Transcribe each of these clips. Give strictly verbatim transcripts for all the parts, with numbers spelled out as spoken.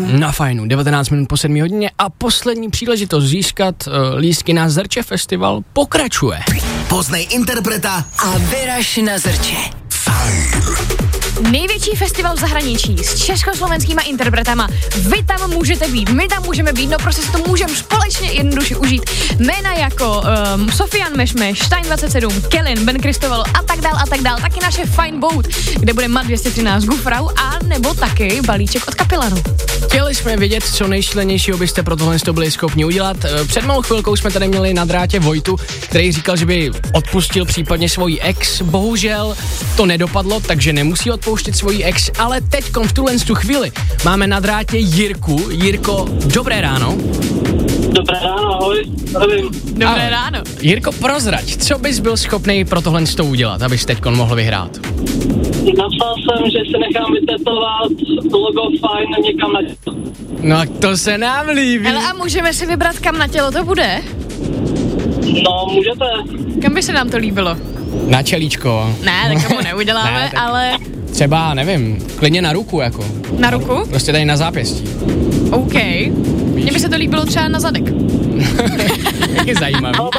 Na Fajnu, devatenáct minut po sedmé hodině a poslední příležitost získat uh, lístky na Zrče Festival pokračuje. Poznej interpreta a vyraž na Zrče. Fajn. Největší festival v zahraničí s československýma interpretama. Vy tam můžete být, my tam můžeme být, no prostě si to můžeme společně jednoduše užít. Jména jako um, Sofian Mešmeš, Stein dvacet sedm, Kellen, Ben Kristoval a tak dál a tak dál. Taky naše Fine Boat, kde bude Mat dvě stě třináct Gufrau a nebo taky balíček od Kapilanu. Chtěli jsme vědět, co nejšílenějšího byste pro tohle byli schopni udělat. Před malou chvilkou jsme tady měli na drátě Vojtu, který říkal, že by odpustil případně svoji ex. Bohužel to nedopadlo, takže nemusí odpouštět svoji ex, ale teďkom v tuhle tu chvíli máme na drátě Jirku. Jirko, dobré ráno. Dobré ráno, ahoj. Zdravím. Dobré ahoj. Ráno. Jirko, prozrať, co bys byl schopný pro tohle to udělat, abys teďkon mohl vyhrát? Napsal jsem, že si nechám vytetovat logo Fajn někam na tělo. No to se nám líbí. Hele, a můžeme si vybrat, kam na tělo to bude? No, můžete. Kam by se nám to líbilo? Na čelíčko. Ne, tak tomu neuděláme, ne, tak ale... Třeba, nevím, klidně na ruku jako. Na ruku? Prostě tady na zápěstí. OK. Mně by se to líbilo třeba na zadek. Jak je zajímavý. No,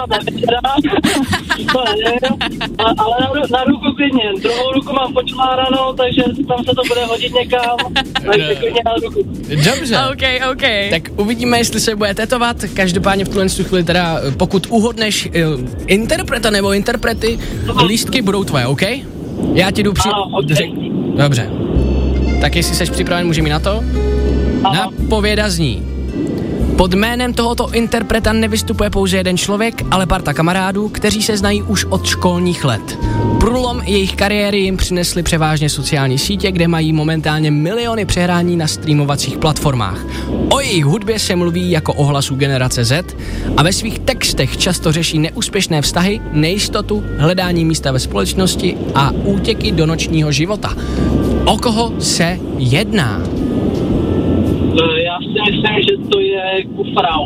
ale na, na ruku klidně. Druhou ruku mám počláranou, takže tam se to bude hodit někam. Takže klidně na ruku. Dobře. OK, OK. Tak uvidíme, jestli se bude tetovat. Každopádně v tuhle chvíli teda, pokud uhodneš uh, interpreta nebo interprety, lístky budou tvoje, OK? Já ti jdu při... Ano, okay. Řek... Dobře. Tak jestli seš připraven, můžeme jít na to? Ano. Napověda zní. Pod jménem tohoto interpreta nevystupuje pouze jeden člověk, ale parta kamarádů, kteří se znají už od školních let. Průlom jejich kariéry jim přinesly převážně sociální sítě, kde mají momentálně miliony přehrání na streamovacích platformách. O jejich hudbě se mluví jako o hlasu generace Z a ve svých textech často řeší neúspěšné vztahy, nejistotu, hledání místa ve společnosti a útěky do nočního života. O koho se jedná? Já si myslím, že to je Gufrau.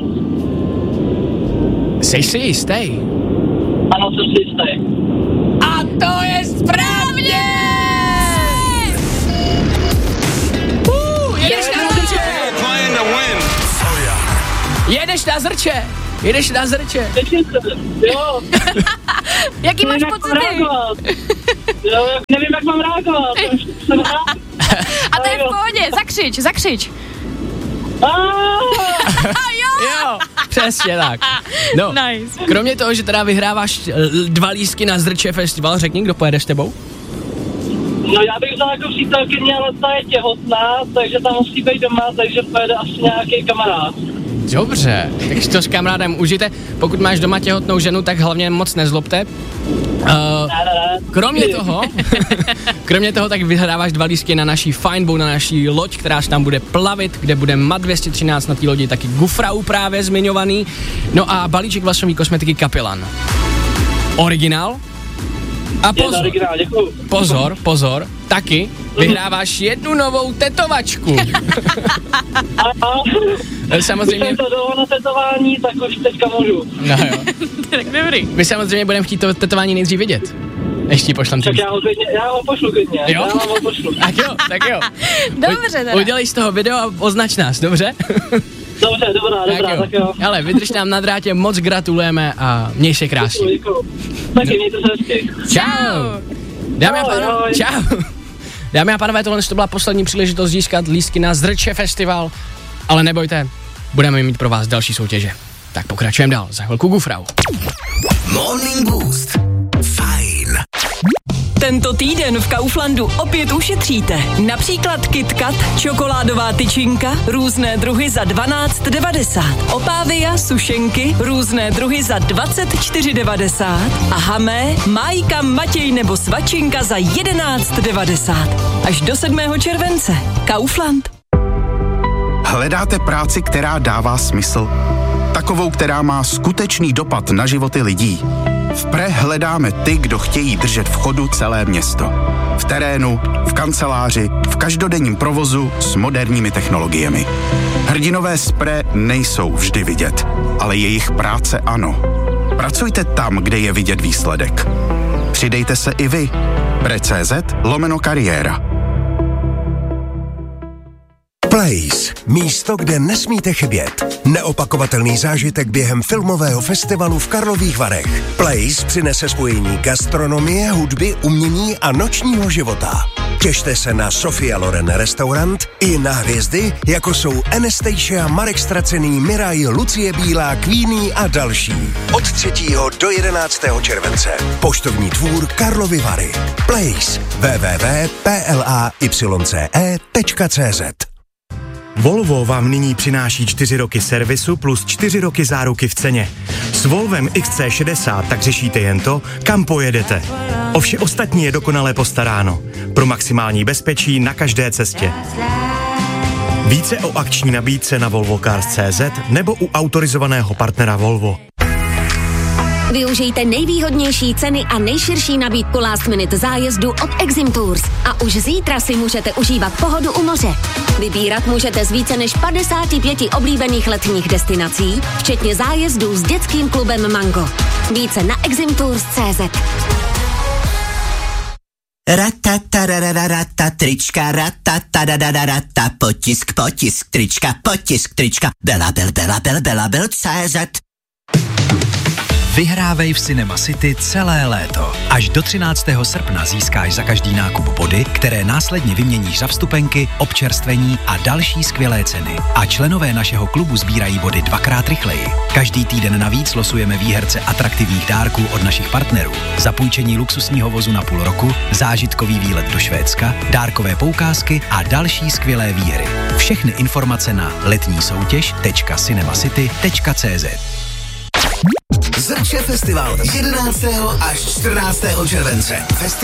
Jsi si jistý? Ano, jsem si jistý. A to je správně! Uh, jedeš na Zrče! Jedeš na Zrče! Jedeš na Zrče! Jo. Jaký máš pocity? Jo, nevím, jak mám reagovat. A to je v pohodě, zakřič, zakřič. Jo, přesně tak. No, nice. Kromě toho, že teda vyhráváš dva lístky na Zrče Festival, řekni, kdo pojede s tebou? No já bych vzal jako přítelkyně, ale ta je těhotná, takže tam musí být doma, takže pojede asi nějaký kamarád. Dobře, tak si to s kamarádem užijte. Pokud máš doma těhotnou ženu, tak hlavně moc nezlobte. Uh, ne, ne, ne. Kromě toho, kromě toho, tak vyhráváš dva lístky na naší Fine Boat, na naší loď, která tam bude plavit, kde bude Mat dvě stě třináct na té lodi, taky Gufrau právě zmiňovaný. No a balíček vlastní kosmetiky Kapilan. Originál? A pozor, originál, děkuju. pozor, pozor, taky vyhráváš jednu novou tetovačku. Samozřejmě. Když jsem to dlouho na tetování, tak už teďka můžu. No jo. Tak dobrý. My samozřejmě budeme chtít to tetování nejdřív vidět. Ještě pošlem Tak já ho, klidně, já ho pošlu klidně. Jo? Já ho pošlu. Tak jo, tak jo. Dobře teda. Udělej z toho video a označ nás, dobře? Dobře, dobrá, dobrá, tak jo. Tak jo. Ale vydrž nám na drátě, moc gratulujeme a měj se krásně. Děkuju, taky mějte se hezky. Čau. Dámy a pánové, čau. Dámy a pánové, tohle to byla poslední příležitost získat lístky na Zrče Festival, ale nebojte, budeme mít pro vás další soutěže. Tak pokračujeme dál, za chvilku Gufrau. Morning Boost. Fajn. Tento týden v Kauflandu opět ušetříte. Například KitKat, čokoládová tyčinka, různé druhy za dvanáct devadesát. Opávia, sušenky, různé druhy za dvacet čtyři devadesát. A Hamé, Májka, Matěj nebo Svačinka za jedenáct devadesát. Až do sedmého července. Kaufland. Hledáte práci, která dává smysl? Takovou, která má skutečný dopad na životy lidí? V Pre hledáme ty, kdo chtějí držet v chodu celé město. V terénu, v kanceláři, v každodenním provozu s moderními technologiemi. Hrdinové z Pre nejsou vždy vidět, ale jejich práce ano. Pracujte tam, kde je vidět výsledek. Přidejte se i vy. Pre tečka cé zet lomeno kariéra. Place. Místo, kde nesmíte chybět. Neopakovatelný zážitek během filmového festivalu v Karlových Varech. Place přinese spojení gastronomie, hudby, umění a nočního života. Těšte se na Sofia Loren restaurant i na hvězdy, jako jsou Anastasia, Marek Stracený, Miraj, Lucie Bílá, Queenie a další. Od třetího do jedenáctého července. Poštovní dvůr Karlovy Vary. Place. w w w tečka p l a y c e tečka c z. Volvo vám nyní přináší čtyři roky servisu plus čtyři roky záruky v ceně. S Volvem X C šedesát tak řešíte jen to, kam pojedete. O vše ostatní je dokonale postaráno. Pro maximální bezpečí na každé cestě. Více o akční nabídce na volvo cars tečka c z nebo u autorizovaného partnera Volvo. Využijte nejvýhodnější ceny a nejširší nabídku last minute zájezdu od Exim Tours. A už zítra si můžete užívat pohodu u moře. Vybírat můžete z více než padesáti pěti oblíbených letních destinací, včetně zájezdů s dětským klubem Mango. Více na exim tours tečka c z. Ratatarararata, trička, ratatadadadata, potisk, potisk, trička, potisk, trička, bela, bel, bela, bel, bela, bel, C Z. Vyhrávej v Cinema City celé léto. Až do třináctého srpna získáš za každý nákup body, které následně vyměníš za vstupenky, občerstvení a další skvělé ceny. A členové našeho klubu sbírají body dvakrát rychleji. Každý týden navíc losujeme výherce atraktivních dárků od našich partnerů. Zapůjčení luxusního vozu na půl roku, zážitkový výlet do Švédska, dárkové poukázky a další skvělé výhry. Všechny informace na letní soutěž tečka cinemacity tečka c z. Zrče festival jedenáctého až čtrnáctého července. Festival